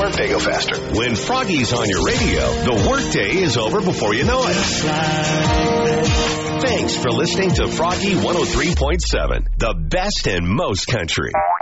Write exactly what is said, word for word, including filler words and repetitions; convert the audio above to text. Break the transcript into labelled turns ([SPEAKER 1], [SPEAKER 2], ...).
[SPEAKER 1] or Fago Faster.
[SPEAKER 2] When Froggy's on your radio, the workday is over before you know it. Thanks for listening to Froggy one oh three point seven, the best in most country.